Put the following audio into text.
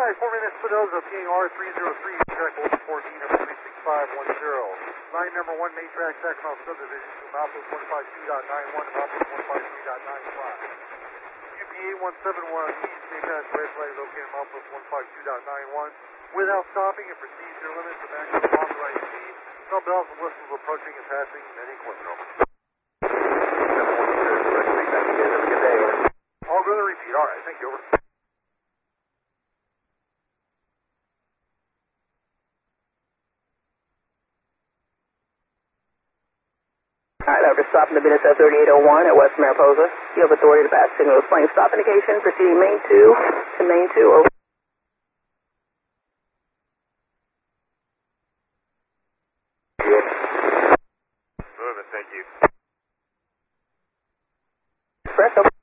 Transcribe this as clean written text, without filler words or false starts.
Hi, 4 minutes Espinosa, PAR 303, track 14, number 36510. Line number 1, Matrax, Sacramento Subdivision, to Malthus 152.91, Malthus 152.95. UPA 171 East, Matrax, red flag located Malthus 152.91. Without stopping and proceed to limit the maximum authorized speed. No bells and whistles approaching and passing any equipment. Over. All good to repeat. All right, thank you. Over. Alright, over stopping the BNSF 3801 at West Mariposa. You have authority to pass signal displaying stop indication, proceeding main 2 to main 2, over. Moving, thank you. Press over.